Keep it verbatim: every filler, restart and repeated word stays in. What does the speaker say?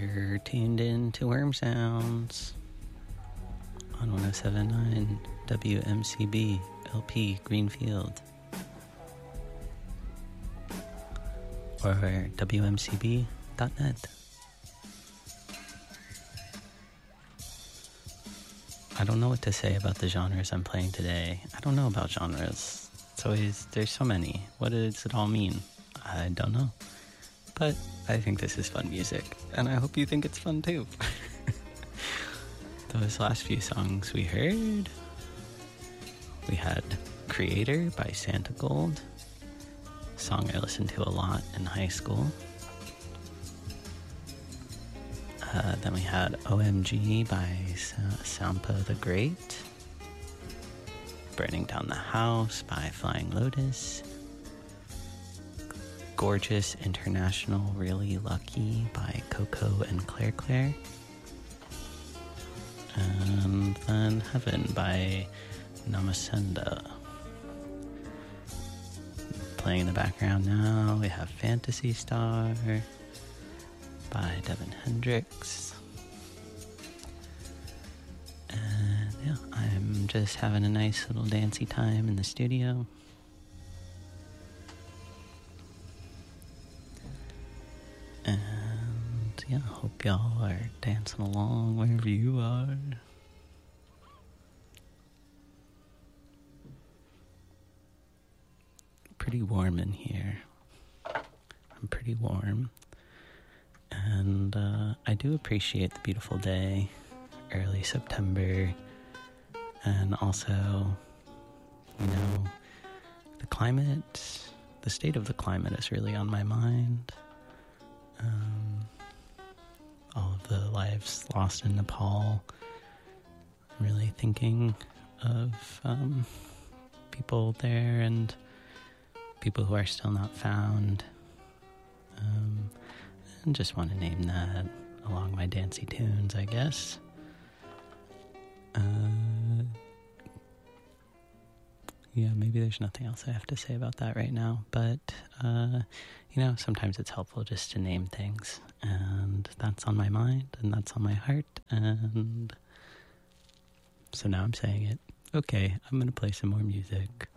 You're tuned in to Worm Sounds on one oh seven point nine W M C B L P Greenfield or W M C B dot net. I don't know what to say about the genres I'm playing today. I don't know about genres. It's always, there's so many. What does it all mean? I don't know. But I think this is fun music, and I hope you think it's fun too. Those last few songs we heard, we had Creator by Santa Gold, a song I listened to a lot in high school. Uh, then we had O M G by Sa- Sampa the Great, Burning Down the House by Flying Lotus, Gorgeous International Really Lucky by Coco and Claire Claire, and then Heaven by Namasenda. Playing in the background now, we have Fantasy Star by Devin Hendricks. And yeah, I'm just having a nice little dancey time in the studio. And yeah, hope y'all are dancing along wherever you are. Pretty warm in here. I'm pretty warm. And uh, I do appreciate the beautiful day, early September, and also, you know, the climate, the state of the climate is really on my mind. Um, all of the lives lost in Nepal. I'm really thinking of um, people there and people who are still not found. Um, and just want to name that along my dancey tunes, I guess. Uh, yeah, maybe there's nothing else I have to say about that right now, but, uh, you know, sometimes it's helpful just to name things, and that's on my mind, and that's on my heart, and so now I'm saying it. Okay, I'm going to play some more music.